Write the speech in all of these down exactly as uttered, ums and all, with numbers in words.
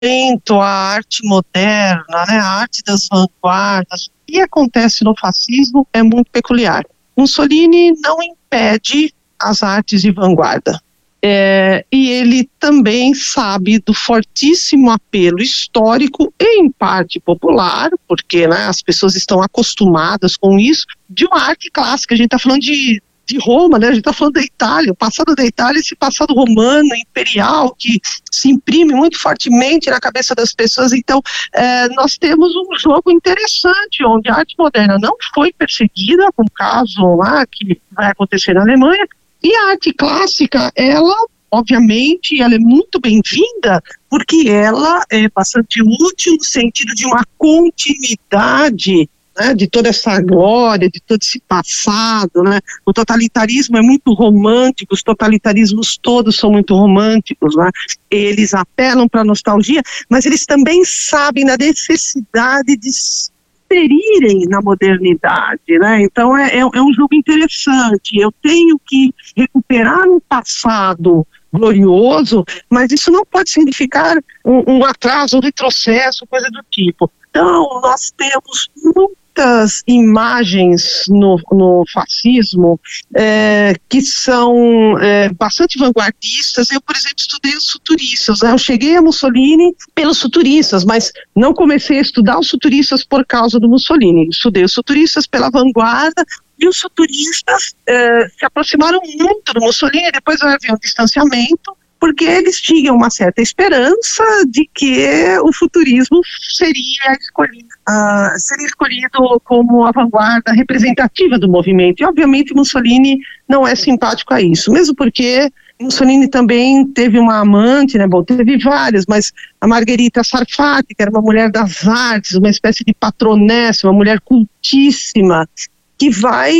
momento, a arte moderna, né, a arte das vanguardas, o que acontece no fascismo é muito peculiar. Mussolini não impede as artes de vanguarda. É, e ele também sabe do fortíssimo apelo histórico e em parte popular, porque, né, as pessoas estão acostumadas com isso, de uma arte clássica. A gente está falando de, de Roma, né? A gente está falando da Itália, o passado da Itália, esse passado romano, imperial, que se imprime muito fortemente na cabeça das pessoas. Então, é, nós temos um jogo interessante, onde a arte moderna não foi perseguida, como o caso lá que vai acontecer na Alemanha. E a arte clássica, ela, obviamente, ela é muito bem-vinda, porque ela é bastante útil no sentido de uma continuidade, né, de toda essa glória, de todo esse passado, né? O totalitarismo é muito romântico, os totalitarismos todos são muito românticos, né? Eles apelam para a nostalgia, mas eles também sabem da necessidade de inserirem na modernidade, né? Então é, é, é um jogo interessante. Eu tenho que recuperar um passado glorioso, mas isso não pode significar um, um atraso, um retrocesso, coisa do tipo. Então nós temos muitas imagens no, no fascismo é, que são é, bastante vanguardistas. Eu, por exemplo, estudei os futuristas, né? Eu cheguei a Mussolini pelos futuristas, mas não comecei a estudar os futuristas por causa do Mussolini. Estudei os futuristas pela vanguarda, e os futuristas é, se aproximaram muito do Mussolini. Depois havia um distanciamento, porque eles tinham uma certa esperança de que o futurismo seria escolhido, uh, seria escolhido como a vanguarda representativa do movimento. E, obviamente, Mussolini não é simpático a isso, mesmo porque Mussolini também teve uma amante, né? Bom, teve várias, mas a Margherita Sarfatti, que era uma mulher das artes, uma espécie de patronessa, uma mulher cultíssima, que vai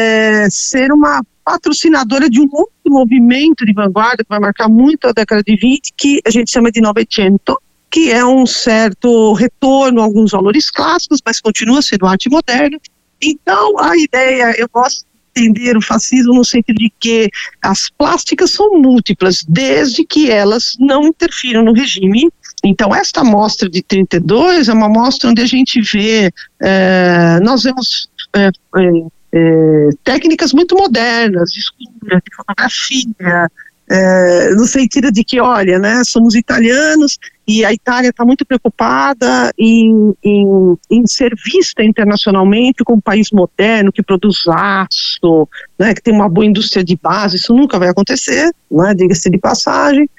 é, ser uma patrocinadora de um outro movimento de vanguarda que vai marcar muito a década de vinte, que a gente chama de Novecento, que é um certo retorno a alguns valores clássicos, mas continua sendo arte moderna. Então, a ideia, eu gosto de entender o fascismo no sentido de que as plásticas são múltiplas, desde que elas não interfiram no regime. Então, esta mostra de trinta e dois é uma mostra onde a gente vê, é, nós vemos é, é, É, técnicas muito modernas, de escultura, de fotografia, é, no sentido de que, olha, né, somos italianos e a Itália está muito preocupada em, em, em ser vista internacionalmente como um país moderno, que produz aço, né, que tem uma boa indústria de base. Isso nunca vai acontecer, né, diga-se de passagem.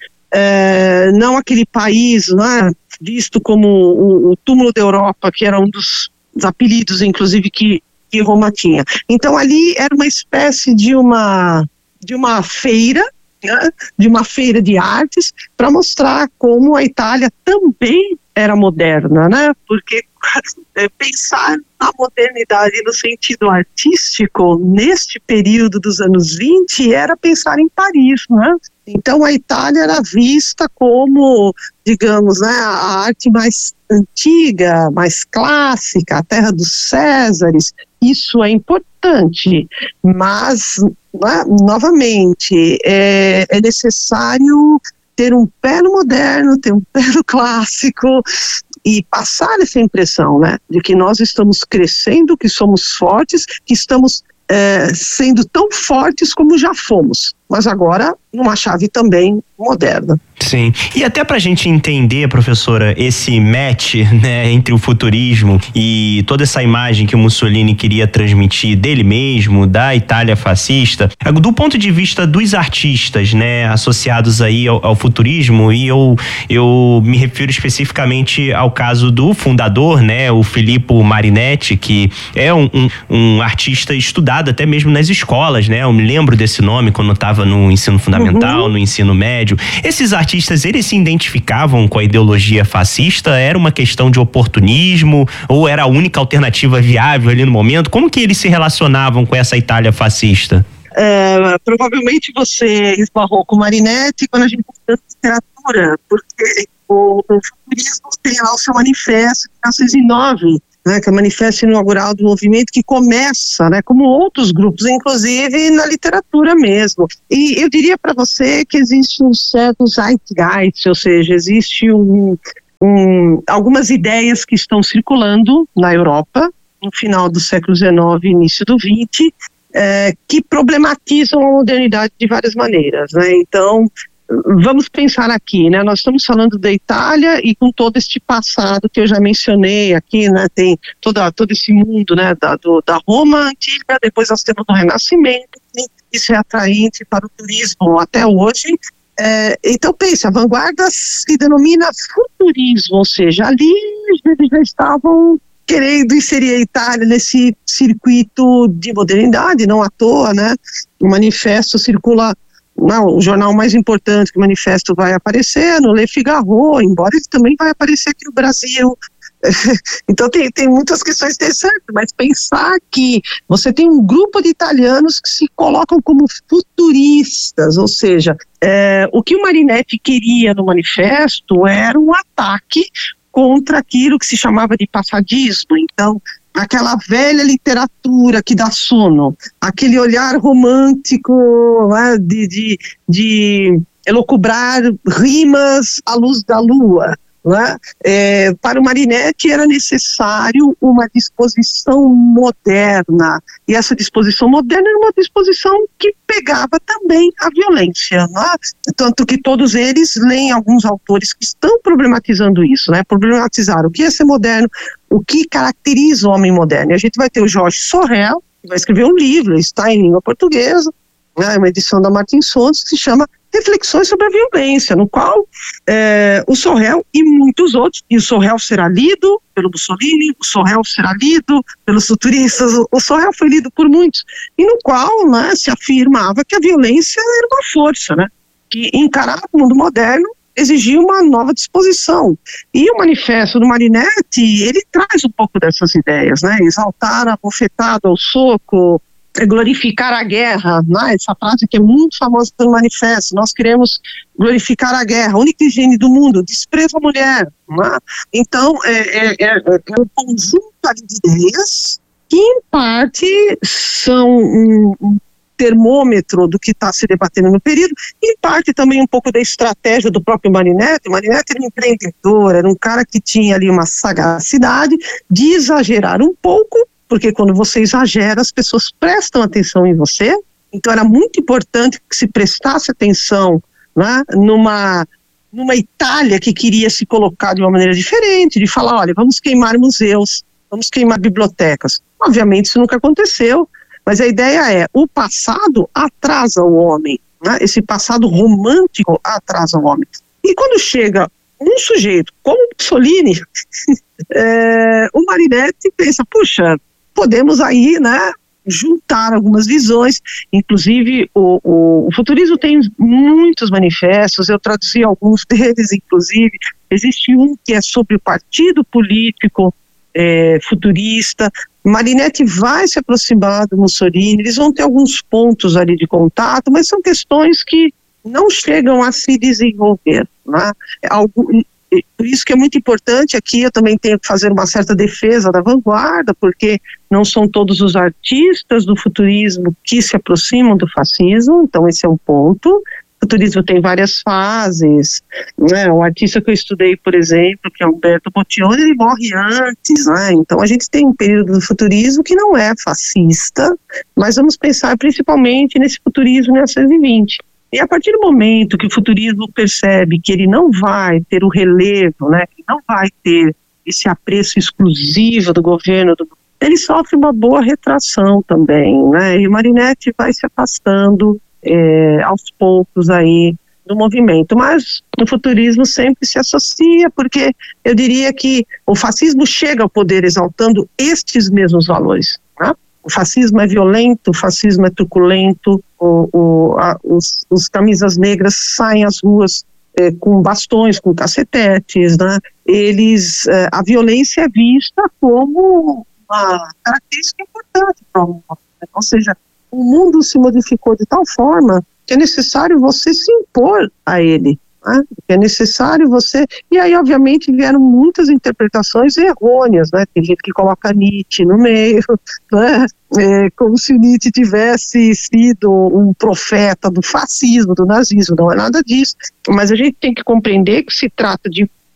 É, não aquele país, né, visto como o, o túmulo da Europa, que era um dos, dos apelidos, inclusive, que que Roma tinha. Então ali era uma espécie de uma, de uma feira, né, de uma feira de artes, para mostrar como a Itália também era moderna, né, porque é, pensar na modernidade no sentido artístico, neste período dos anos vinte, era pensar em Paris, né? Então a Itália era vista como, digamos, né, a arte mais antiga, mais clássica, a terra dos Césares. Isso é importante, mas, né, novamente, é, é necessário ter um pé no moderno, ter um pé no clássico e passar essa impressão, né, de que nós estamos crescendo, que somos fortes, que estamos é, sendo tão fortes como já fomos, mas agora numa chave também moderna. Sim, e até pra gente entender, professora, esse match, né, entre o futurismo e toda essa imagem que o Mussolini queria transmitir dele mesmo, da Itália fascista, do ponto de vista dos artistas, né, associados aí ao, ao futurismo, e eu, eu me refiro especificamente ao caso do fundador, né, o Filippo Marinetti, que é um, um, um artista estudado até mesmo nas escolas, né, eu me lembro desse nome quando eu estava no ensino fundamental, uhum. no ensino médio. Esses artistas, eles se identificavam com a ideologia fascista? Era uma questão de oportunismo ou era a única alternativa viável ali no momento? Como que eles se relacionavam com essa Itália fascista? É, provavelmente você esbarrou com Marinetti quando a gente estuda literatura, porque o, o futurismo tem lá o seu manifesto de mil novecentos e nove, né, que é o manifesto inaugural do movimento, que começa, né, como outros grupos, inclusive na literatura mesmo. E eu diria para você que existe um certo zeitgeist, ou seja, existe um, um, algumas ideias que estão circulando na Europa, no final do século dezenove, início do vinte, é, que problematizam a modernidade de várias maneiras, né? Então, vamos pensar aqui, né? Nós estamos falando da Itália e com todo este passado que eu já mencionei aqui, né? Tem toda, todo esse mundo, né? Da, do, da Roma antiga, depois nós temos o Renascimento, isso é atraente para o turismo até hoje. É, então pense, a vanguarda se denomina futurismo, ou seja, ali eles já estavam querendo inserir a Itália nesse circuito de modernidade, não à toa, né? O manifesto circula, não, o jornal mais importante que o manifesto vai aparecer no Le Figaro, embora ele também vai aparecer aqui no Brasil. Então tem, tem muitas questões interessantes, mas pensar que você tem um grupo de italianos que se colocam como futuristas, ou seja, é, o que o Marinetti queria no manifesto era um ataque contra aquilo que se chamava de passadismo. Então, aquela velha literatura que dá sono, aquele olhar romântico, né, de, de, de elocubrar rimas à luz da lua. Né? É, para o Marinetti era necessário uma disposição moderna, e essa disposição moderna era uma disposição que pegava também a violência, né? Tanto que todos eles leem alguns autores que estão problematizando isso, né? Problematizar o que é ser moderno, o que caracteriza o homem moderno. E a gente vai ter o Jorge Sorel, que vai escrever um livro, está em língua portuguesa, né? Uma edição da Martins Fontes, que se chama Reflexões sobre a Violência, no qual é, o Sorel e muitos outros, e o Sorel será lido pelo Mussolini, o Sorel será lido pelos futuristas, o, o Sorel foi lido por muitos, e no qual, né, se afirmava que a violência era uma força, né, que encarar o mundo moderno exigia uma nova disposição. E o manifesto do Marinetti, ele traz um pouco dessas ideias, né, exaltar a bofetada, ao soco, glorificar a guerra, né? Essa frase que é muito famosa no manifesto, nós queremos glorificar a guerra, a única higiene do mundo, desprezo à mulher, né? Então é, é, é, é um conjunto de ideias que em parte são um, um termômetro do que está se debatendo no período, em parte também um pouco da estratégia do próprio Marinetti. O Marinetti era um empreendedor, era um cara que tinha ali uma sagacidade de exagerar um pouco, porque quando você exagera, as pessoas prestam atenção em você. Então era muito importante que se prestasse atenção, né, numa, numa Itália que queria se colocar de uma maneira diferente, de falar, olha, vamos queimar museus, vamos queimar bibliotecas. Obviamente isso nunca aconteceu, mas a ideia é, o passado atrasa o homem, né, esse passado romântico atrasa o homem. E quando chega um sujeito como Mussolini, é, o Marinetti pensa, puxa, podemos aí, né, juntar algumas visões, inclusive o, o, o futurismo tem muitos manifestos, eu traduzi alguns deles, inclusive, existe um que é sobre o partido político é, futurista. Marinetti vai se aproximar do Mussolini, eles vão ter alguns pontos ali de contato, mas são questões que não chegam a se desenvolver, né? Algo, por isso que é muito importante aqui, eu também tenho que fazer uma certa defesa da vanguarda, porque não são todos os artistas do futurismo que se aproximam do fascismo, então esse é um ponto. O futurismo tem várias fases, né? O artista que eu estudei, por exemplo, que é Umberto Bottioni, ele morre antes, né? Então a gente tem um período do futurismo que não é fascista, mas vamos pensar principalmente nesse futurismo mil novecentos e vinte. E a partir do momento que o futurismo percebe que ele não vai ter o relevo, né, que não vai ter esse apreço exclusivo do governo, do, ele sofre uma boa retração também, né, e o Marinetti vai se afastando é, aos poucos aí do movimento, mas o futurismo sempre se associa, porque eu diria que o fascismo chega ao poder exaltando estes mesmos valores, né? O fascismo é violento, o fascismo é truculento, o, o, a, os, os camisas negras saem às ruas é, com bastões, com cacetetes, né? Eles, é, a violência é vista como uma característica importante para o mundo. Ou seja, o mundo se modificou de tal forma que é necessário você se impor a ele, né? É necessário você... E aí, obviamente, vieram muitas interpretações errôneas, né? Tem gente que coloca Nietzsche no meio, né? É, como se Nietzsche tivesse sido um profeta do fascismo, do nazismo. Não é nada disso. Mas a gente tem que compreender que se trata de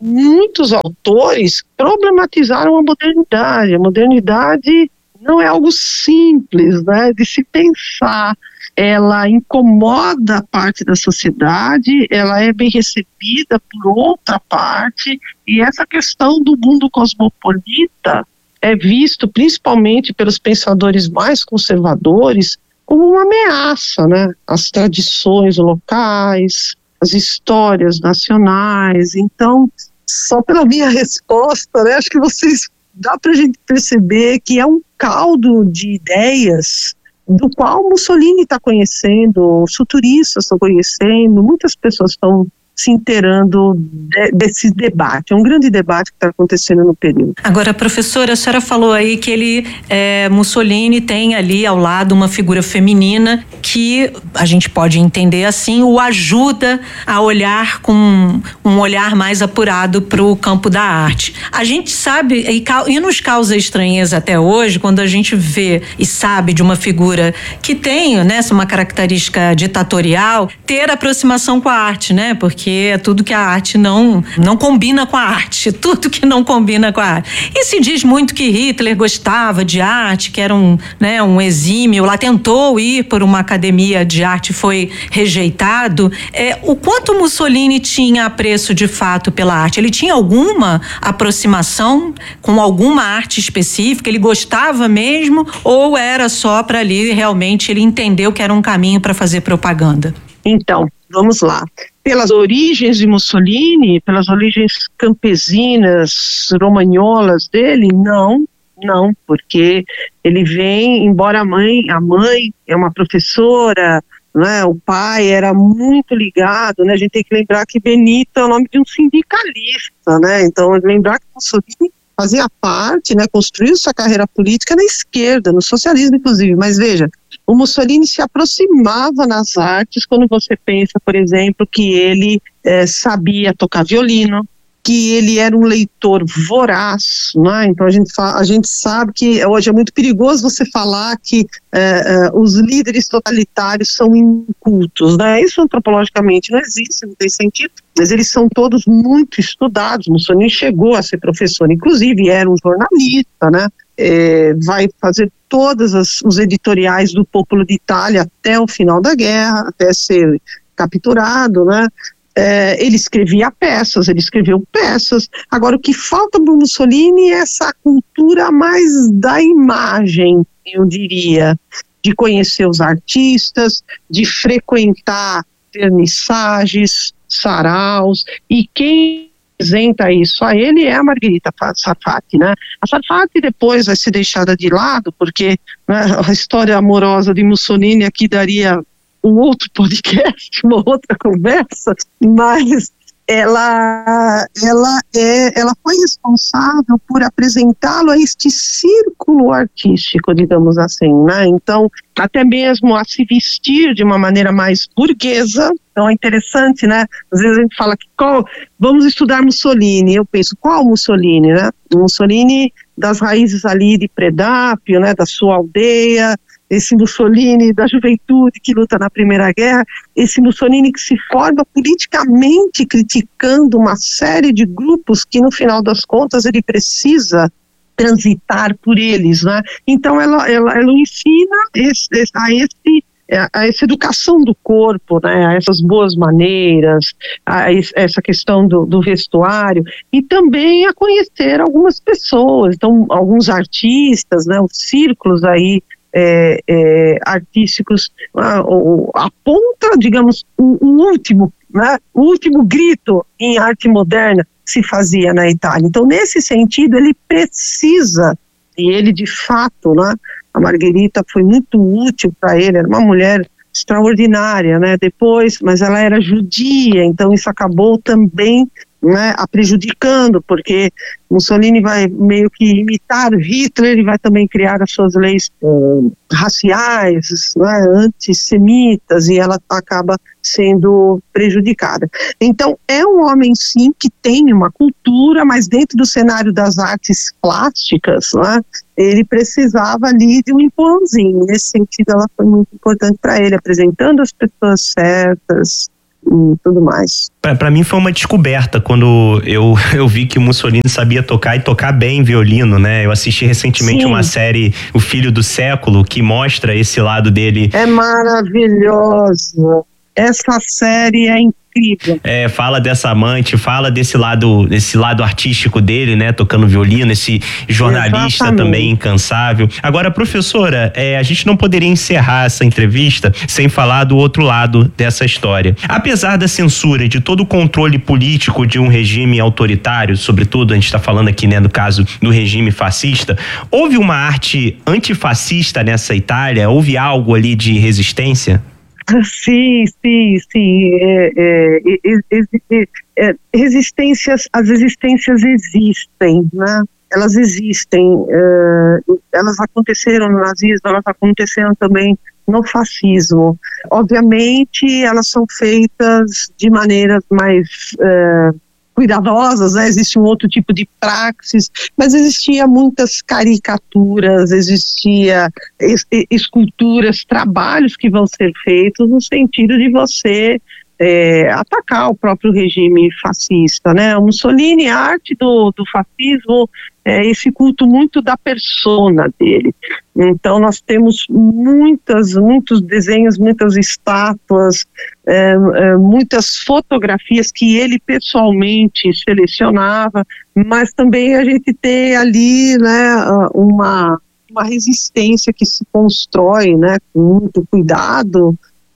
muitos autores problematizaram a modernidade. A modernidade não é algo simples, né, de se pensar. Ela incomoda parte da sociedade, ela é bem recebida por outra parte, e essa questão do mundo cosmopolita é visto principalmente pelos pensadores mais conservadores como uma ameaça, né? As tradições locais, as histórias nacionais. Então, só pela minha resposta, né, acho que vocês dá para a gente perceber que é um caldo de ideias do qual Mussolini está conhecendo, os futuristas estão conhecendo, muitas pessoas estão se inteirando de, desse debate. É um grande debate que está acontecendo no período. Agora, professora, a senhora falou aí que ele, é, Mussolini tem ali ao lado uma figura feminina que a gente pode entender assim, o ajuda a olhar com um olhar mais apurado para o campo da arte. A gente sabe, e, e nos causa estranheza até hoje, quando a gente vê e sabe de uma figura que tem, né, uma característica ditatorial, ter aproximação com a arte, né? Porque é tudo que a arte não, não combina com a arte, tudo que não combina com a arte. E se diz muito que Hitler gostava de arte, que era um, né, um exímio, lá tentou ir por uma academia de arte, foi rejeitado. É, o quanto Mussolini tinha apreço de fato pela arte? Ele tinha alguma aproximação com alguma arte específica? Ele gostava mesmo? Ou era só para ali realmente ele entendeu que era um caminho para fazer propaganda? Então, vamos lá. Pelas origens de Mussolini, pelas origens campesinas, romagnolas dele, não, não, porque ele vem, embora a mãe, a mãe é uma professora, né, o pai era muito ligado, né, a gente tem que lembrar que Benito é o nome de um sindicalista, né, então lembrar que Mussolini fazia parte, né, construiu sua carreira política na esquerda, no socialismo inclusive, mas veja, o Mussolini se aproximava nas artes quando você pensa, por exemplo, que ele eh, sabia tocar violino, que ele era um leitor voraz, né? Então a gente, fa- a gente sabe que hoje é muito perigoso você falar que eh, eh, os líderes totalitários são incultos, né? Isso antropologicamente não existe, não tem sentido, mas eles são todos muito estudados. Mussolini chegou a ser professor, inclusive era um jornalista, né? É, vai fazer todos os editoriais do Popolo d'Italia até o final da guerra, até ser capturado, né? É, ele escrevia peças, ele escreveu peças. Agora, o que falta para o Mussolini é essa cultura mais da imagem, eu diria, de conhecer os artistas, de frequentar vernissagens, saraus, e quem representa isso a ele é a Margherita Sarfatti, né? A Sarfatti depois vai ser deixada de lado, porque, né, a história amorosa de Mussolini aqui daria um outro podcast, uma outra conversa, mas ela, ela, é, ela foi responsável por apresentá-lo a este círculo artístico, digamos assim, né? Então, até mesmo a se vestir de uma maneira mais burguesa. Então é interessante, né? Às vezes a gente fala que qual, vamos estudar Mussolini, eu penso, qual Mussolini, né? Mussolini das raízes ali de Predápio, né? Da sua aldeia, esse Mussolini da juventude que luta na Primeira Guerra, esse Mussolini que se forma politicamente criticando uma série de grupos que no final das contas ele precisa transitar por eles, né? Então ela, ela, ela ensina esse, a esse a essa educação do corpo, né, a essas boas maneiras, a essa questão do, do vestuário, e também a conhecer algumas pessoas, então alguns artistas, né, os círculos aí é, é, artísticos, a, a ponta, digamos, o, o último, né, o último grito em arte moderna se fazia na Itália. Então, nesse sentido, ele precisa, e ele de fato, né, a Margherita foi muito útil para ele, era uma mulher extraordinária, né, depois, mas ela era judia, então isso acabou também, né, a prejudicando, porque Mussolini vai meio que imitar Hitler, ele vai também criar as suas leis um, raciais, né, antissemitas, e ela acaba sendo prejudicada. Então é um homem sim que tem uma cultura, mas dentro do cenário das artes plásticas, né, ele precisava ali de um empurrãozinho. Nesse sentido ela foi muito importante para ele, apresentando as pessoas certas, e tudo mais. Para mim foi uma descoberta quando eu, eu vi que o Mussolini sabia tocar e tocar bem violino, né? Eu assisti recentemente Sim. uma série, O Filho do Século, que mostra esse lado dele. É maravilhoso. Essa série é incrível. É, fala dessa amante, fala desse lado, desse lado artístico dele, né? Tocando violino, esse jornalista Exatamente. Também incansável. Agora, professora, é, a gente não poderia encerrar essa entrevista sem falar do outro lado dessa história. Apesar da censura e de todo o controle político de um regime autoritário, sobretudo a gente está falando aqui, né, no caso do regime fascista, houve uma arte antifascista nessa Itália? Houve algo ali de resistência? Sim, sim, sim. É, é, é, é, resistências, as resistências existem, né? Elas existem. É, elas aconteceram no nazismo, elas aconteceram também no fascismo. Obviamente, elas são feitas de maneiras mais é, cuidadosas, né? Existe um outro tipo de praxis, mas existia muitas caricaturas, existia es, esculturas, trabalhos que vão ser feitos no sentido de você é, atacar o próprio regime fascista, né? O Mussolini, a arte do, do fascismo, é esse culto muito da persona dele. Então nós temos muitas, muitos desenhos, muitas estátuas, é, é, muitas fotografias que ele pessoalmente selecionava, mas também a gente tem ali, né, uma, uma resistência que se constrói, né, com muito cuidado,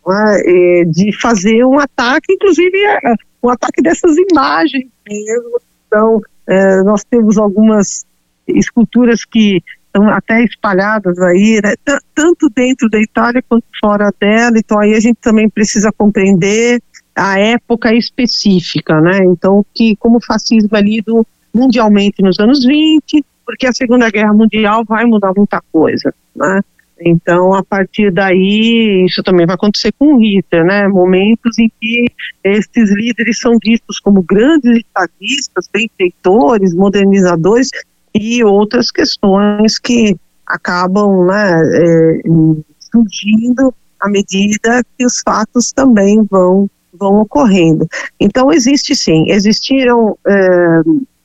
né, de fazer um ataque, inclusive um ataque dessas imagens mesmo. Então é, nós temos algumas esculturas que estão até espalhadas aí, né, t- tanto dentro da Itália quanto fora dela. Então aí a gente também precisa compreender a época específica, né? Então que como o fascismo é lido mundialmente nos anos vinte, porque a Segunda Guerra Mundial vai mudar muita coisa, né? Então, a partir daí, isso também vai acontecer com o Hitler, né? Momentos em que esses líderes são vistos como grandes estadistas, benfeitores, modernizadores e outras questões que acabam, né, é, surgindo à medida que os fatos também vão, vão ocorrendo. Então, existe sim, existiram é,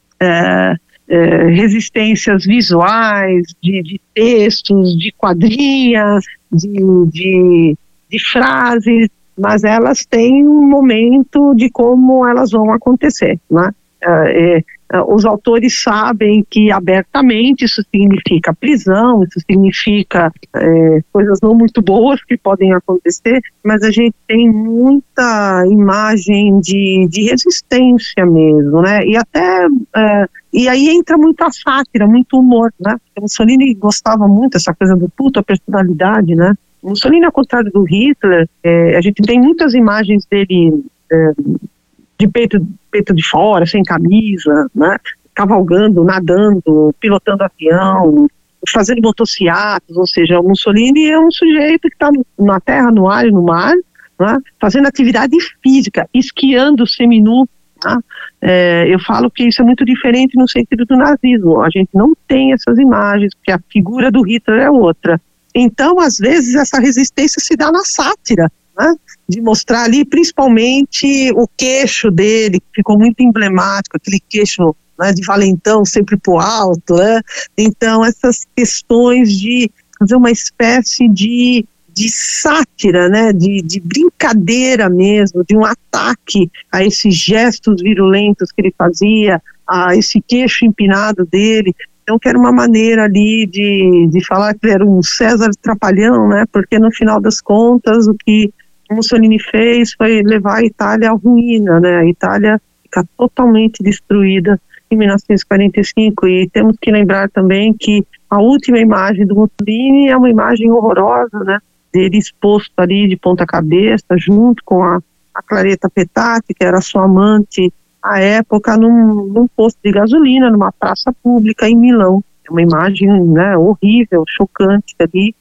é, É, resistências visuais, de, de textos, de quadrinhas, de, de, de frases, mas elas têm um momento de como elas vão acontecer, né? É, é, os autores sabem que abertamente isso significa prisão, isso significa é, coisas não muito boas que podem acontecer, mas a gente tem muita imagem de, de resistência mesmo, né? E até é, e aí entra muita sátira, muito humor, né? O Mussolini gostava muito dessa coisa do culto à personalidade, né? O Mussolini, ao contrário do Hitler, é, a gente tem muitas imagens dele é, de peito, peito de fora, sem camisa, né? Cavalgando, nadando, pilotando avião, fazendo motocicletas, ou seja, o Mussolini é um sujeito que está na terra, no ar e no mar, né? Fazendo atividade física, esquiando seminu. Tá? É, eu falo que isso é muito diferente no sentido do nazismo. A gente não tem essas imagens, porque a figura do Hitler é outra. Então, às vezes, essa resistência se dá na sátira, né? De mostrar ali, principalmente, o queixo dele, que ficou muito emblemático, aquele queixo, né, de valentão sempre pro alto, né? Então, essas questões de fazer uma espécie de de sátira, né, de, de brincadeira mesmo, de um ataque a esses gestos virulentos que ele fazia, a esse queixo empinado dele. Então, que era uma maneira ali de, de falar que ele era um César trapalhão, né, porque no final das contas o que o Mussolini fez foi levar a Itália à ruína, né, a Itália fica totalmente destruída em mil novecentos e quarenta e cinco, e temos que lembrar também que a última imagem do Mussolini é uma imagem horrorosa, né, dele exposto ali de ponta cabeça, junto com a, a Claretta Petacchi, que era sua amante à época, num, num posto de gasolina, numa praça pública em Milão. É uma imagem, né, horrível, chocante ali.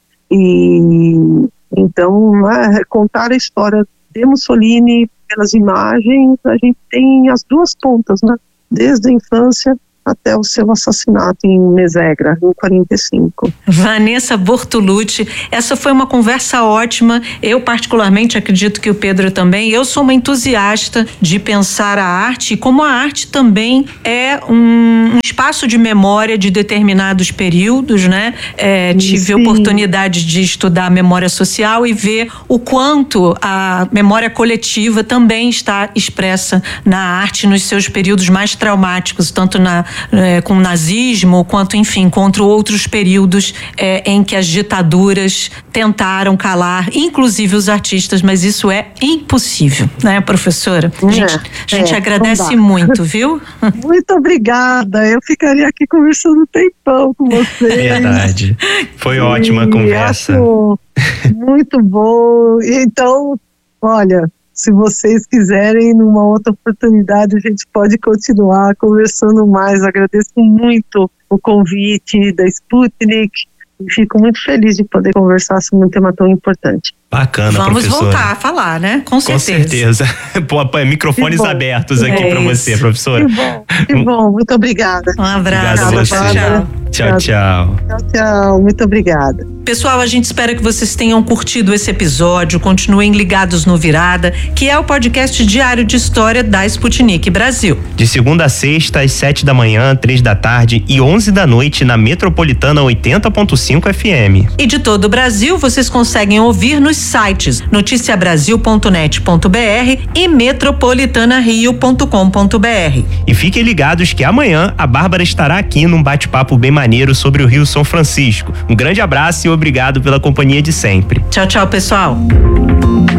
E então, né, contar a história de Mussolini pelas imagens, a gente tem as duas pontas, né? Desde a infância até o seu assassinato em Mesegra, em quarenta e cinco. Vanessa Bortolucci, essa foi uma conversa ótima. Eu particularmente acredito que o Pedro também. Eu sou uma entusiasta de pensar a arte, e como a arte também é um, um espaço de memória de determinados períodos, né? É, tive a oportunidade de estudar a memória social e ver o quanto a memória coletiva também está expressa na arte nos seus períodos mais traumáticos, tanto na É, com o nazismo, quanto, enfim, contra outros períodos é, em que as ditaduras tentaram calar, inclusive os artistas, mas isso é impossível, né, professora? A gente, a gente é, agradece muito, viu? Muito obrigada, eu ficaria aqui conversando um tempão com você. Verdade, foi ótima a conversa. Acho muito bom, então, olha, se vocês quiserem, numa outra oportunidade, a gente pode continuar conversando mais. Agradeço muito o convite da Sputnik e fico muito feliz de poder conversar sobre um tema tão importante. Bacana, Vamos professora. voltar a falar, né? Com certeza. Com certeza. Pô, pô, microfones abertos aqui é para você, professora. Que bom, que bom. Muito obrigada. Um abraço. Obrigado a você. Tchau. Tchau, tchau. Tchau, tchau. Muito obrigada. Pessoal, a gente espera que vocês tenham curtido esse episódio. Continuem ligados no Virada, que é o podcast diário de história da Sputnik Brasil. De segunda a sexta, às sete da manhã, três da tarde e onze da noite na Metropolitana oitenta ponto cinco F M. E de todo o Brasil, vocês conseguem ouvir nos sites noticia brasil ponto net ponto b r e metropolitana rio ponto com ponto b r. E fiquem ligados que amanhã a Bárbara estará aqui num bate-papo bem maneiro sobre o Rio São Francisco. Um grande abraço e obrigado pela companhia de sempre. Tchau, tchau, pessoal.